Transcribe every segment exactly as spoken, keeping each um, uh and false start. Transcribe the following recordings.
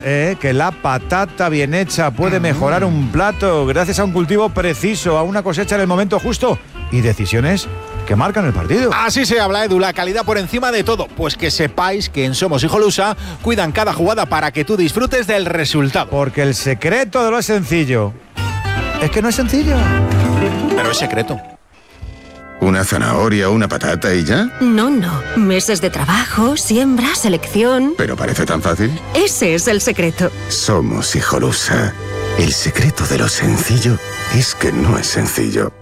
Eh, que la patata bien hecha puede mejorar un plato gracias a un cultivo preciso, a una cosecha en el momento justo y decisiones que marcan el partido. Así se habla, Edu, la calidad por encima de todo. Pues que sepáis que en Somos Hijolusa cuidan cada jugada para que tú disfrutes del resultado. Porque el secreto de lo sencillo es que no es sencillo. Pero es secreto. ¿Una zanahoria o una patata y ya? No, no. Meses de trabajo, siembra, selección. ¿Pero parece tan fácil? Ese es el secreto. Somos Hijolusa. El secreto de lo sencillo es que no es sencillo.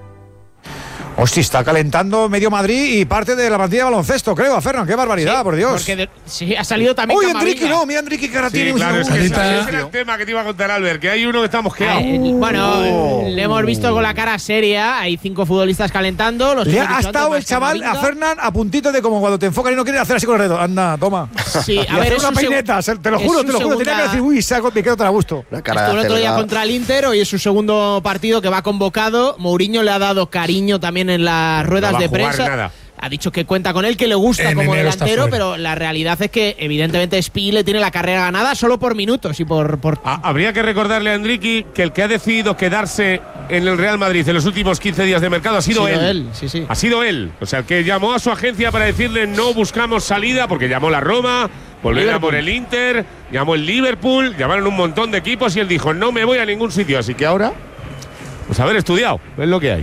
Hostia, está calentando medio Madrid y parte de la plantilla de baloncesto, creo, Fernan. Qué barbaridad, sí, por Dios. Porque de, sí, ha salido también. Uy, Enrique, no, mira Enrique que ahora sí, tiene claro, un... es que ese era el tema que te iba a contar, Albert, que hay uno que está mosqueado. Eh, bueno, Oh. le hemos visto con la cara seria. Hay cinco futbolistas calentando. Los Le ha estado el chaval a Fernan a puntito de como cuando te enfocan y no quieres hacer así con el dedo. Anda, toma. Sí, a y ver, hacer una peineta, seg- te lo juro, te lo juro. Tenía que decir, uy, saco, me quedo tan a gusto. Estuvo el otro día contra el Inter, hoy es su segundo partido que va convocado. Mourinho le ha dado cariño también en las ruedas no va de a jugar prensa. Nada. Ha dicho que cuenta con él, que le gusta En como enero está delantero, fuera. pero la realidad es que evidentemente Spi le tiene la carrera ganada solo por minutos y por… por Ha- Habría que recordarle a Enrique que el que ha decidido quedarse en el Real Madrid en los últimos quince días de mercado ha sido, Ha sido él. él, sí, sí. Ha sido él. O sea, el que llamó a su agencia para decirle no buscamos salida, porque llamó la Roma, volvió a por el Inter, llamó el Liverpool, llamaron un montón de equipos y él dijo no me voy a ningún sitio. Así que ahora, pues haber estudiado, es lo que hay.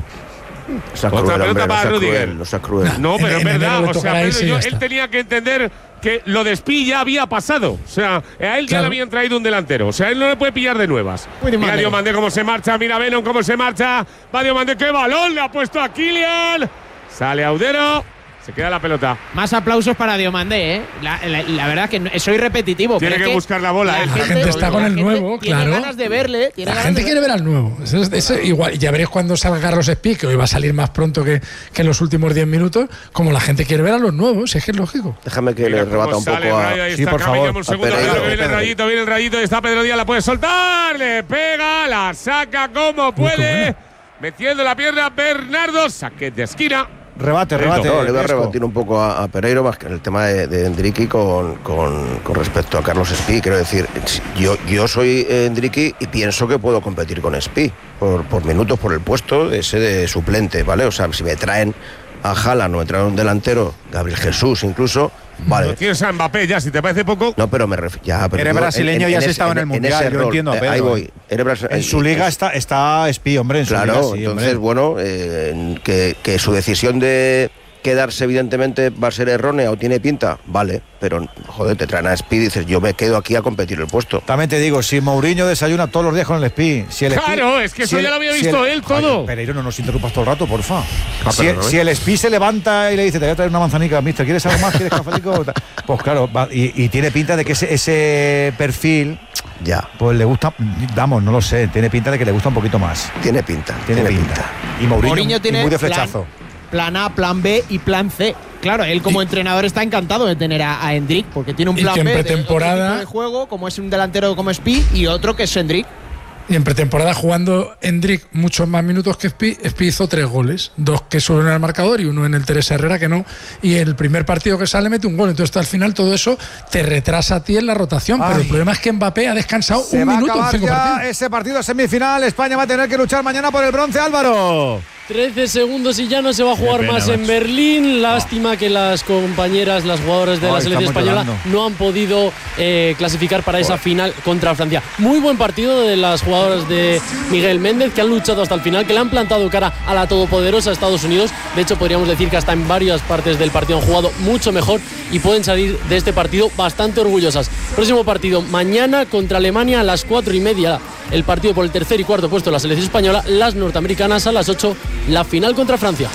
O sea, Otra cruel, pelota hombre, para no sea Rudiger. cruel, no sea cruel. No, pero En- es en enero verdad. le O sea, tocará Pedro, irse y yo- ya él está. tenía que entender que lo de Spi ya había pasado. O sea, a él ya Claro. le habían traído un delantero. O sea, él no le puede pillar de nuevas. Muy de Mira madre. Diomandé cómo se marcha, mira Venom cómo se marcha. Va Diomandé, qué balón le ha puesto a Kylian. Sale Audero, se queda la pelota. Más aplausos para Diomandé, ¿eh? La, la- la verdad que no- soy repetitivo. Tiene pero es que buscar la bola, ¿eh? La gente está con la el gente nuevo, tiene claro. ganas de verle. Tiene La ganas gente de quiere ver al nuevo. Eso es- eso igual, ya veréis cuando salga Carlos Spi, que hoy va a salir más pronto que, que en los últimos diez minutos, como la gente quiere ver a los nuevos, es que es lógico. Déjame que Mira le cómo rebata un sale poco Rayo, a… ahí Sí, está, por Cami, favor. dame un segundo, A Pereiro, claro que viene el Pereiro. rayito, viene el rayito, está Pedro Díaz, la puede soltar, le pega, la saca como puede, buena. metiendo la pierna Bernardo, saque de esquina. Rebate, rebate. No, le voy a Riesgo. rebatir un poco a, a Pereiro más que en el tema de, de Endriqui con, con, con respecto a Carlos Spi. Quiero decir, yo, yo soy eh, Endriqui y pienso que puedo competir con Spi por, por minutos, por el puesto de ese de suplente, ¿vale? O sea, si me traen a Haaland o me traen un delantero, Gabriel Jesús incluso, vale. Lo tienes a Mbappé ya, si te parece poco. No, pero me refiero. Ya, pero Eres digo, brasileño y has ese- estado en el Mundial, ese yo rol, entiendo, eh, Pedro. Ahí voy. Eres brasi- En su liga está, está Spi, hombre, en su Claro, liga, sí, entonces, hombre. bueno, eh, que, que su decisión de quedarse evidentemente va a ser errónea o tiene pinta, vale, pero joder, te traen a Spi y dices, yo me quedo aquí a competir el puesto. También te digo, si Mourinho desayuna todos los días con el Spi, si el Spi- Claro, es que eso si ya lo había visto él todo. Joder, Pereiro, no nos interrumpas todo el rato, porfa. Ah, si, perdón, si ¿eh? el Spi se levanta y le dice, te voy a traer una manzanica, mister, ¿quieres algo más? ¿Quieres cafelico? Pues claro, va- y, y tiene pinta de que ese, ese perfil, Ya, pues le gusta, vamos, no lo sé, tiene pinta de que le gusta un poquito más. tiene pinta, Tiene, pinta. Y Mourinho, Mourinho y tiene muy de plan- flechazo. Plan A, plan B y plan C. Claro, él como entrenador está encantado de tener a, a Endrick porque tiene un Y plan que en B de otro pretemporada- tipo de juego, como es un delantero como Spi y otro que es Endrick. Y en pretemporada jugando Endrick muchos más minutos que Spi, Spi hizo tres goles, dos que suben al marcador y uno en el Teresa Herrera que no. Y el primer partido que sale mete un gol. Entonces al final todo eso te retrasa a ti en la rotación. Ay. Pero el problema es que Mbappé ha descansado Se un va a minuto en acabar cinco ya partidos. ese partido semifinal. España va a tener que luchar mañana por el bronce, Álvaro. trece segundos y ya no se va a jugar Qué pena, más en macho. Berlín. Lástima que las compañeras, las jugadoras de Ay, la selección estamos española llorando. no han podido eh, clasificar para esa final contra Francia. Muy buen partido de las jugadoras de Miguel Méndez, que han luchado hasta el final, que le han plantado cara a la todopoderosa Estados Unidos. De hecho, podríamos decir que hasta en varias partes del partido han jugado mucho mejor y pueden salir de este partido bastante orgullosas. Próximo partido mañana contra Alemania a las cuatro y media. El partido por el tercer y cuarto puesto de la selección española. Las norteamericanas a las ocho. La final contra Francia.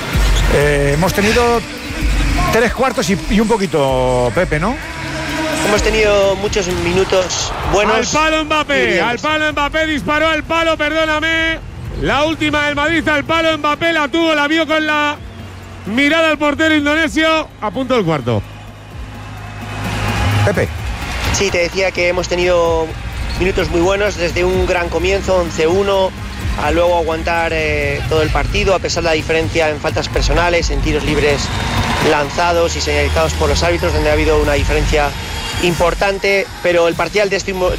Eh, hemos tenido tres cuartos y, y un poquito, Pepe, ¿no? Hemos tenido muchos minutos buenos. Al palo Mbappé, Muy bien. al palo Mbappé, disparó al palo, perdóname. La última del Madrid al palo Mbappé, la tuvo, la vio con la mirada al portero indonesio. A punto del cuarto. Pepe. Sí, te decía que hemos tenido minutos muy buenos, desde un gran comienzo, once uno, a luego aguantar eh, todo el partido, a pesar de la diferencia en faltas personales, en tiros libres lanzados y señalizados por los árbitros, donde ha habido una diferencia importante, pero el parcial de este